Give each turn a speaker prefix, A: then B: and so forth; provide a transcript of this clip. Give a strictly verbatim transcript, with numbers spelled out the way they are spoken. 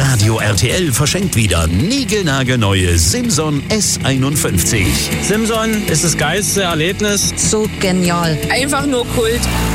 A: Radio R T L verschenkt wieder niegelnagelneue Simson S einundfünfzig.
B: Simson ist das geilste Erlebnis.
C: So genial.
D: Einfach nur Kult.